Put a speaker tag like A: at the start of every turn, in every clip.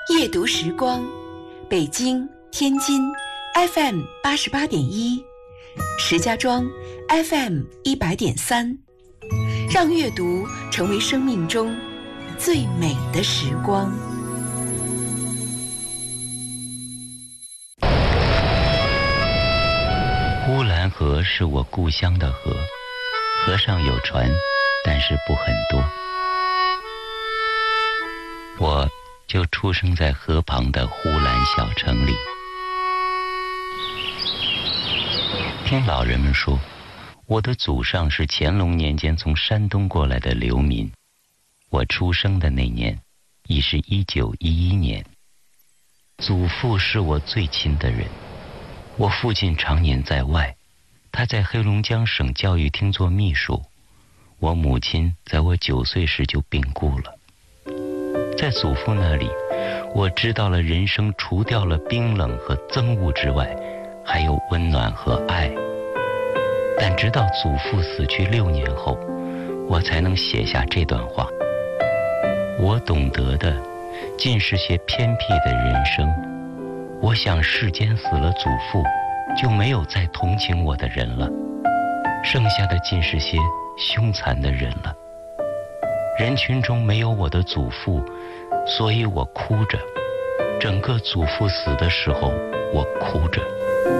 A: 夜读时光，北京、天津 FM 88.1，石家庄 FM 100.3，让阅读成为生命中最美的时光。
B: 乌兰河是我故乡的河，河上有船，但是不很多。我就出生在河旁的呼兰小城里。听老人们说，我的祖上是乾隆年间从山东过来的流民。我出生的那年已是1911年。祖父是我最亲的人，我父亲常年在外，他在黑龙江省教育厅做秘书。我母亲在我9岁时就病故了。在祖父那里，我知道了人生除掉了冰冷和憎恶之外，还有温暖和爱。但直到祖父死去6年后，我才能写下这段话。我懂得的尽是些偏僻的人生。我想世间死了祖父，就没有再同情我的人了，剩下的尽是些凶残的人了。人群中没有我的祖父，所以我哭着。整个祖父死的时候，我哭着。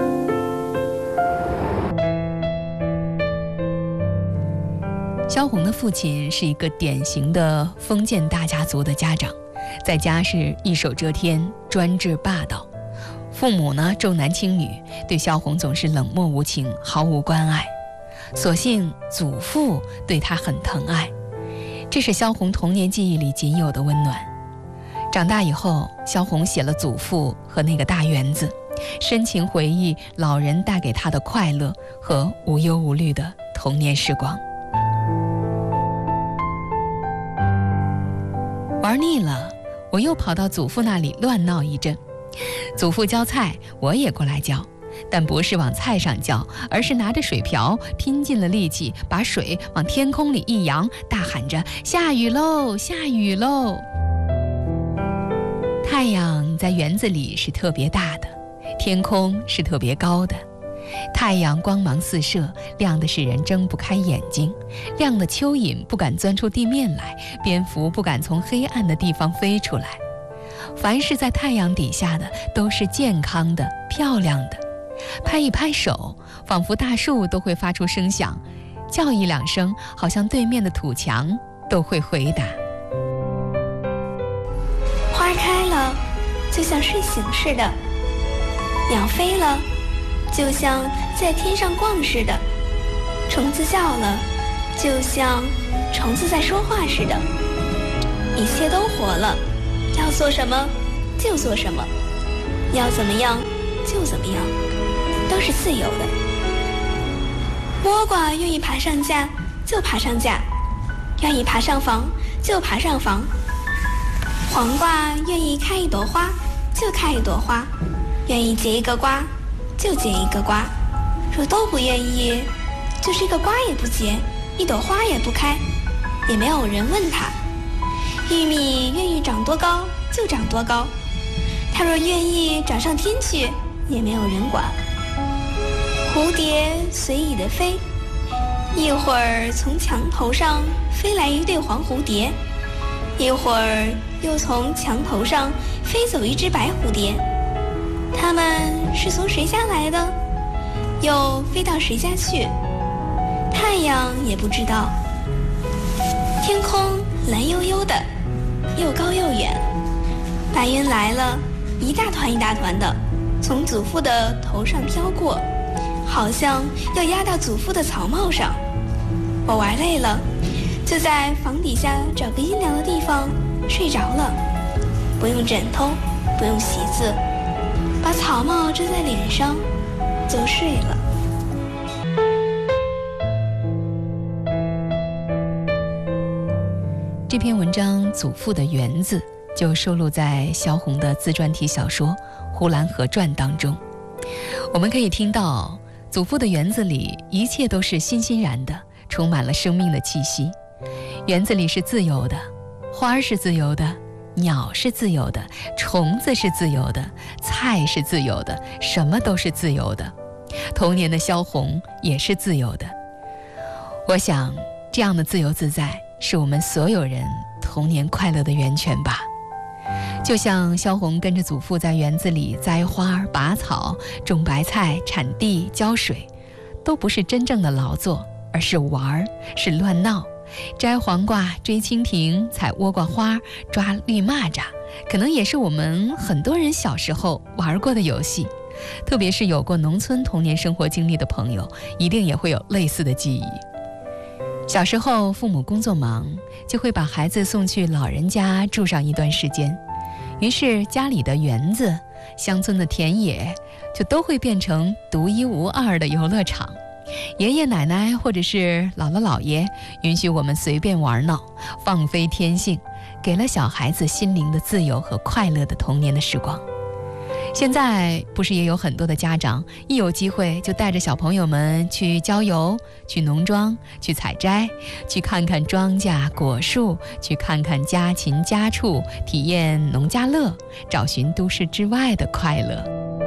C: 萧红的父亲是一个典型的封建大家族的家长，在家是一手遮天，专制霸道。父母呢重男轻女，对萧红总是冷漠无情，毫无关爱。所幸祖父对她很疼爱，这是萧红童年记忆里仅有的温暖。长大以后，萧红写了祖父和那个大园子，深情回忆老人带给她的快乐和无忧无虑的童年时光。玩腻了，我又跑到祖父那里乱闹一阵。祖父浇菜，我也过来浇，但不是往菜上浇，而是拿着水瓢，拼尽了力气，把水往天空里一扬，大喊着下雨喽，下雨喽。太阳在园子里是特别大的，天空是特别高的。太阳光芒四射，亮得使人睁不开眼睛，亮的蚯蚓不敢钻出地面来，蝙蝠不敢从黑暗的地方飞出来。凡是在太阳底下的都是健康的、漂亮的。拍一拍手，仿佛大树都会发出声响，叫一两声，好像对面的土墙都会回答。
D: 花开了，就像睡醒似的；鸟飞了，就像在天上逛似的；虫子叫了，就像虫子在说话似的。一切都活了，要做什么就做什么，要怎么样就怎么样，都是自由的。倭瓜愿意爬上架就爬上架，愿意爬上房就爬上房。黄瓜愿意开一朵花就开一朵花，愿意结一个瓜就结一个瓜。若都不愿意，就是一个瓜也不结，一朵花也不开，也没有人问他。玉米愿意长多高就长多高，它若愿意长上天去，也没有人管。蝴蝶随意的飞，一会儿从墙头上飞来一对黄蝴蝶，一会儿又从墙头上飞走一只白蝴蝶。它们是从谁家来的，又飞到谁家去，太阳也不知道。天空蓝悠悠的，又高又远，白云来了，一大团一大团的，从祖父的头上飘过，好像要压到祖父的草帽上。我玩累了，就在房底下找个阴凉的地方睡着了，不用枕头，不用席子，把草帽遮在脸上就睡了。
C: 这篇文章《祖父的园子》就收录在萧红的自传体小说《呼兰河传》当中。我们可以听到祖父的园子里一切都是欣欣然的，充满了生命的气息。园子里是自由的，花儿是自由的， 鸟是自由的，虫子是自由的，菜是自由的，什么都是自由的。童年的萧红也是自由的。我想，这样的自由自在，是我们所有人童年快乐的源泉吧。就像萧红跟着祖父在园子里栽花、拔草、种白菜、铲地、浇水，都不是真正的劳作，而是玩，是乱闹。摘黄瓜、追蜻蜓、采倭瓜花、抓绿蚂蚱，可能也是我们很多人小时候玩过的游戏。特别是有过农村童年生活经历的朋友，一定也会有类似的记忆。小时候父母工作忙，就会把孩子送去老人家住上一段时间，于是家里的园子、乡村的田野就都会变成独一无二的游乐场。爷爷奶奶或者是姥姥姥爷允许我们随便玩闹，放飞天性，给了小孩子心灵的自由和快乐的童年的时光。现在不是也有很多的家长一有机会就带着小朋友们去郊游、去农庄、去采摘、去看看庄稼果树、去看看家禽家畜，体验农家乐，找寻都市之外的快乐。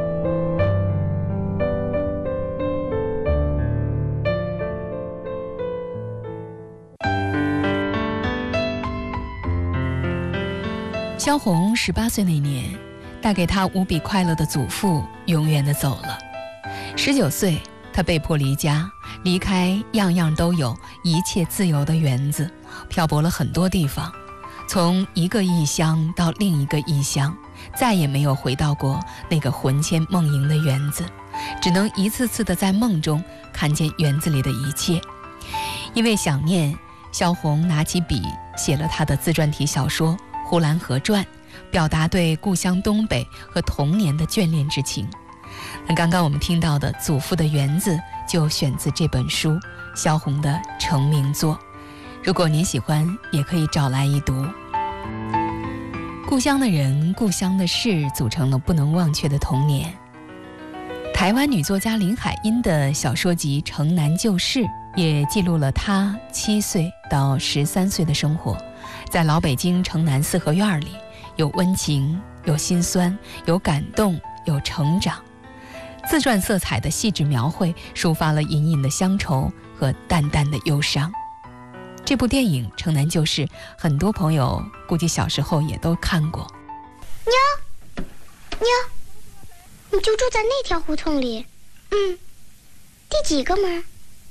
C: 萧红18岁那年，带给她无比快乐的祖父永远地走了。19岁，她被迫离家，离开样样都有、一切自由的园子，漂泊了很多地方，从一个异乡到另一个异乡，再也没有回到过那个魂牵梦萦的园子，只能一次次地在梦中看见园子里的一切。因为想念，萧红拿起笔写了她的自传体小说《呼兰河传》，表达对故乡东北和童年的眷恋之情。那刚刚我们听到的《祖父的园子》就选自这本书，萧红的成名作。如果您喜欢，也可以找来一读。故乡的人、故乡的事组成了不能忘却的童年。台湾女作家林海音的小说集《城南旧事》也记录了她7岁到13岁的生活。在老北京城南四合院里，有温情，有心酸，有感动，有成长。自传色彩的细致描绘，抒发了隐隐的乡愁和淡淡的忧伤。这部电影《城南旧事》，很多朋友估计小时候也都看过。
E: 妞，你就住在那条胡同里？第几个门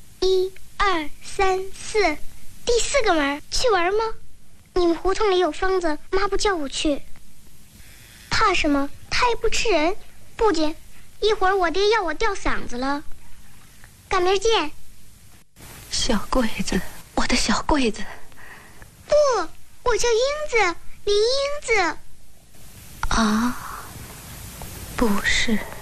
E: ？1、2、3、4，第4个门。去玩吗？你们胡同里有疯子，妈不叫我去。怕什么？他也不吃人。不介，一会儿我爹要我吊嗓子了。赶明儿见。
F: 小桂子，我的小桂子。
E: 不，我叫英子，林英子。
F: 啊，不是。